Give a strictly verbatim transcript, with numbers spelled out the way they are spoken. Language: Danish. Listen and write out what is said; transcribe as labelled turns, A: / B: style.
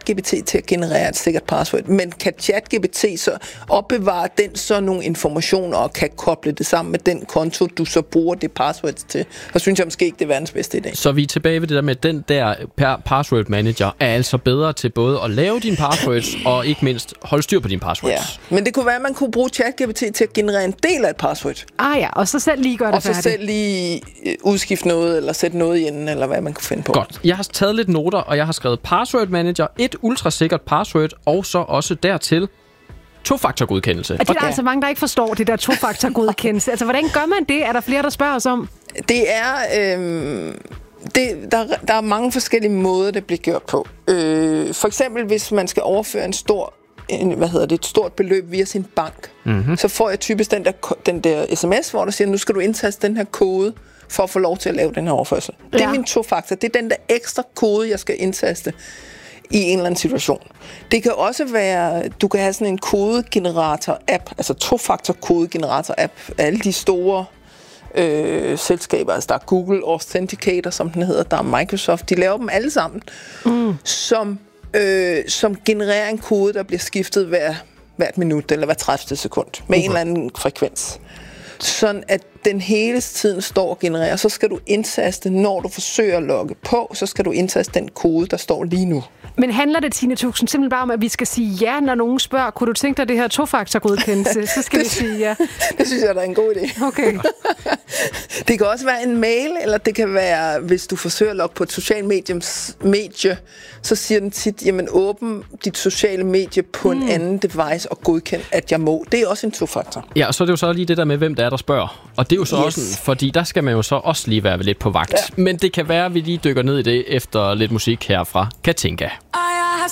A: ChatGPT til at generere et sikkert password, men kan ChatGPT så opbevare den så nogle informationer og kan koble det sammen med den konto, du så bruger det password til? Så synes jeg måske ikke, det er verdens bedste idé.
B: Så vi er tilbage ved det der med, at den der password manager er altså bedre til både at lave dine passwords og ikke mindst holde styr på dine passwords.
A: Ja, men det kunne være, at man kunne bruge ChatGPT til at generere en del af et password.
C: Ah ja, og så selv lige gøre det
A: og færdigt. Og så selv lige udskifte noget, eller sætte noget i enden, eller hvad man kunne finde på.
B: Godt. Jeg har taget lidt noter, og jeg har skrevet password manager, et ultrasikkert password, og så også dertil tofaktorgodkendelse.
C: Og det er okay. Altså mange, der ikke forstår det der tofaktorgodkendelse. Altså, hvordan gør man det? Er der flere, der spørger os om?
A: Det er... Øh, det, der, der er mange forskellige måder, det bliver gjort på. Øh, for eksempel, hvis man skal overføre en stor... En, hvad hedder det, et stort beløb via sin bank, mm-hmm. så får jeg typisk den der, den der sms, hvor der siger, nu skal du indtaste den her kode, for at få lov til at lave den her overførsel. Ja. Det er min to-faktor. Det er den der ekstra kode, jeg skal indtaste i en eller anden situation. Det kan også være, du kan have sådan en kodegenerator-app, altså to-faktor-kodegenerator-app, alle de store øh, selskaber, altså der er Google Authenticator, som den hedder, der er Microsoft, de laver dem alle sammen, mm. som Øh, som genererer en kode, der bliver skiftet hver, hvert minut eller hver tredivte sekund med okay. en eller anden frekvens. Sådan at den hele tiden står og genererer. Så skal du indtaste, når du forsøger at logge på, så skal du indtaste den kode, der står lige nu.
C: Men handler det, Tine Tuxen, simpelthen bare om, at vi skal sige ja, når nogen spørger, kunne du tænke dig det her to-faktor-godkendelse? Så skal vi sige ja.
A: Det synes jeg, der er en god idé.
C: Okay.
A: Det kan også være en mail, eller det kan være, hvis du forsøger at logge på et socialt medie, så siger den tit, jamen åbn dit sociale medie på mm. en anden device og godkend, at jeg må. Det er også en to-faktor.
B: Ja, og så er det jo så lige det der med, hvem der er, der spørger. Og det er jo så yes. også, fordi der skal man jo så også lige være lidt på vagt. Ja. Men det kan være, at vi lige dykker ned i det efter lidt musik her fra Katinka.